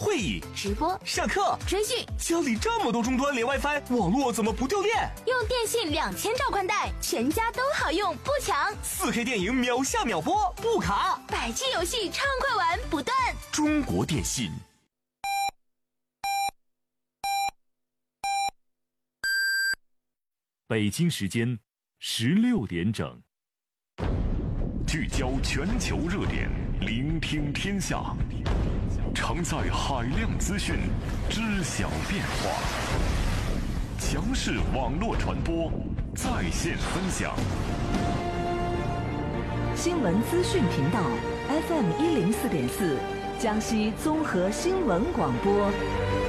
会议、 直播、 上课、 追剧， 家里这么多终端连 WiFi， 网络怎么不掉电？ 用电信2000兆宽带，全家都好用，不抢。 4K 电影秒下秒播，不卡。 100G 游戏畅快玩不断。 中国电信。 北京时间16点整， 聚焦全球热点，聆听天下，承载海量资讯，知晓变化。强势网络传播，在线分享。 新闻资讯频道 FM104.4，江西综合新闻广播。